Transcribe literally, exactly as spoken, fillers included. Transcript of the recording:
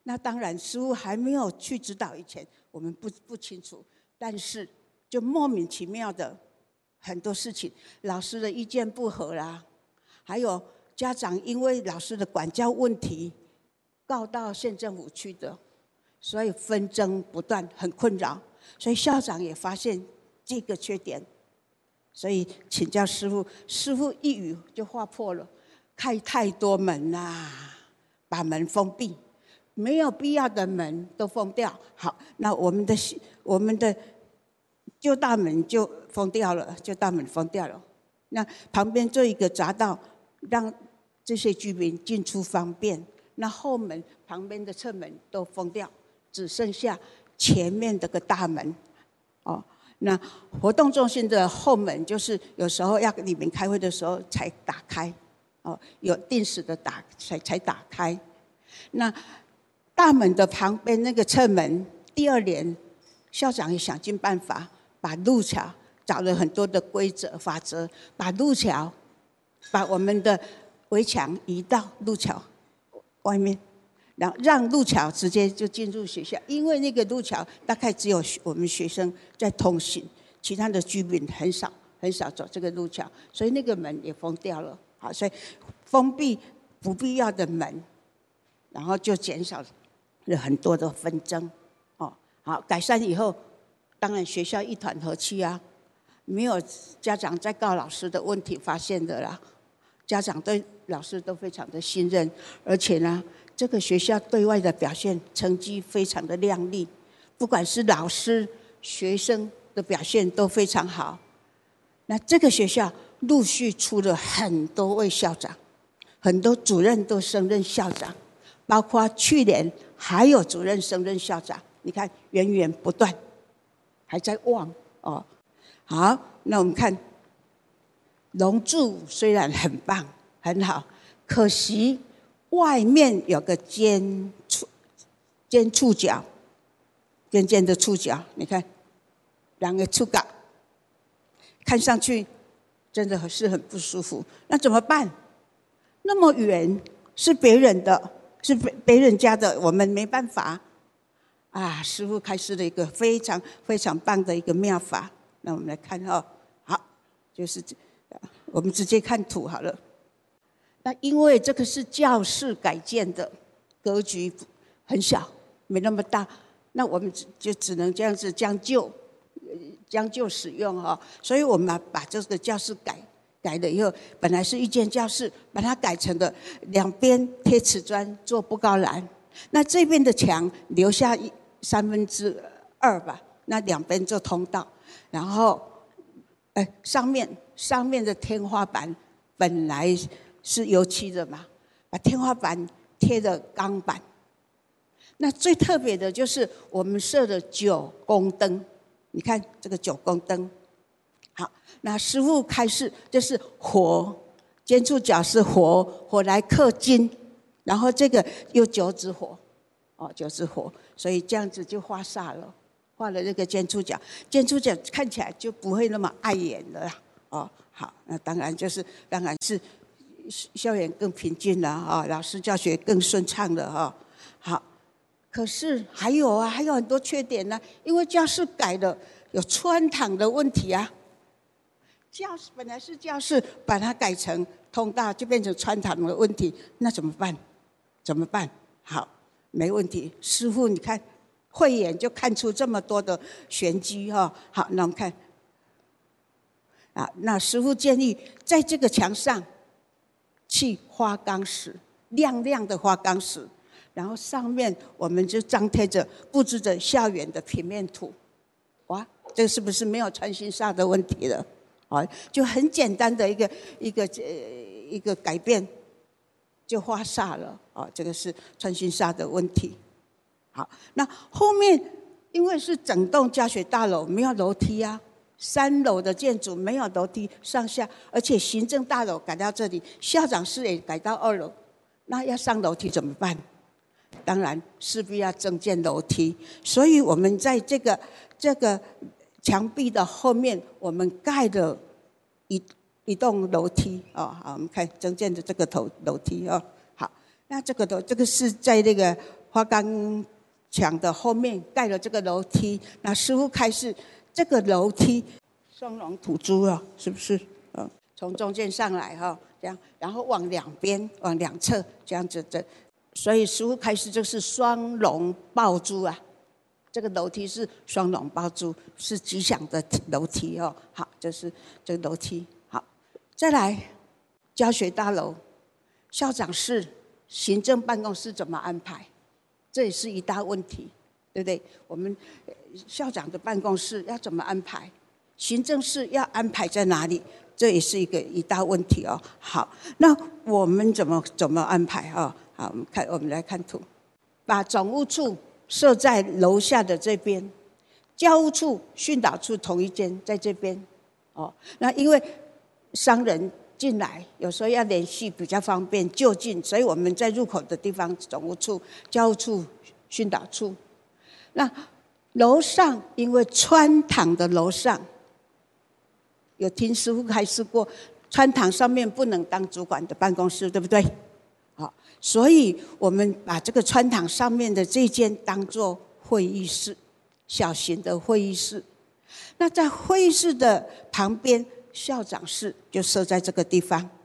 那当然师父还没有去指导以前，我们不不清楚，但是就莫名其妙的很多事情，老师的意见不合啦，还有家长因为老师的管教问题告到县政府去的，所以纷争不断，很困扰。所以校长也发现这个缺点，所以请教师父，师父一语就划破了，开太多门啦，把门封闭，没有必要的门都封掉。好，那我们的我们的旧大门就封掉了，旧大门封掉了。那旁边做一个匝道，让这些居民进出方便。那后门旁边的侧门都封掉，只剩下前面这个大门。哦，那活动中心的后门就是有时候要里面开会的时候才打开，哦，有定时的打才才打开。那大门的旁边那个侧门，第二年校长也想尽办法把路桥，找了很多的规则法则，把路桥，把我们的围墙移到路桥外面，然后让路桥直接就进入学校，因为那个路桥大概只有我们学生在通行，其他的居民很少很少走这个路桥，所以那个门也封掉了。好，所以封闭不必要的门，然后就减少了很多的纷争。哦，好，改善以后，当然学校一团和气啊，没有家长在告老师的问题发现的啦。家长对老师都非常的信任，而且呢，这个学校对外的表现成绩非常的亮丽，不管是老师、学生的表现都非常好。那这个学校陆续出了很多位校长，很多主任都升任校长，包括去年还有主任升任校长，你看源源不断，还在旺哦。好，那我们看龙柱虽然很棒很好，可惜外面有个尖触尖触角，尖尖的触角，你看两个触角，看上去真的是很不舒服。那怎么办？那么远是别人的，是别人家的，我们没办法啊。师父开示了一个非常非常棒的一个妙法。那我们来看哦，好，就是我们直接看图好了。那因为这个是教室改建的，格局很小，没那么大，那我们就只能这样子将就将就使用哈。所以我们把这个教室改改了以后，本来是一间教室，把它改成了两边贴瓷砖做布告栏，那这边的墙留下一三分之二吧，那两边做通道。然后，哎，上面上面的天花板本来是油漆的嘛，把天花板贴了钢板。那最特别的就是我们设了九宫灯，你看这个九宫灯。好，那师父开示，这是火，尖触角是火，火来克金，然后这个又九支火，哦，九支火，所以这样子就化煞了。画了这个尖触角，尖触角看起来就不会那么碍眼了啦。哦，好，那当然就是当然是校园更平静了啊，老师教学更顺畅了哈。好，可是还有啊，还有很多缺点呢，因为教室改了，有穿堂的问题啊。教室本来是教室，把它改成通道，就变成穿堂的问题，那怎么办？怎么办？好，没问题，师父你看。慧眼就看出这么多的玄机哈。好，那我们看啊，那师父建议在这个墙上砌花岗石，亮亮的花岗石，然后上面我们就张贴着布置着校园的平面图。哇，这是不是没有穿心煞的问题了？啊，就很简单的一个一个呃一个改变，就化煞了啊。这个是穿心煞的问题。好，那后面因为是整栋教学大楼没有楼梯啊，三楼的建筑没有楼梯上下，而且行政大楼改到这里，校长室也改到二楼，那要上楼梯怎么办？当然势必要增建楼梯，所以我们在这个这个墙壁的后面，我们盖了一一栋楼梯哦。好，我们看增建的这个头楼梯哦。好，那这个的这个是在那个花岗墙的后面盖了这个楼梯，那师父开示这个楼梯双龙吐珠啊，是不是？嗯，从中间上来哈，这样，然后往两边、往两侧这样子的，所以师父开示这是双龙抱珠啊。这个楼梯是双龙抱珠，是吉祥的楼梯哦。好，这是这个楼梯。好，再来教学大楼、校长室、行政办公室怎么安排？这也是一大问题，对不对？我们校长的办公室要怎么安排？行政室要安排在哪里？这也是一个一大问题哦。好，那我们怎么怎么安排哦？好，我们看，我们来看图，把总务处设在楼下的这边，教务处、训导处同一间在这边。哦，那因为商人进来，有时候要联系比较方便，就近，所以我们在入口的地方，总务处、教务处、训导处。那楼上，因为穿堂的楼上，有听师父开示过，穿堂上面不能当主管的办公室，对不对？好，所以我们把这个穿堂上面的这间当作会议室，小型的会议室。那在会议室的旁边，校长室就设在这个地方。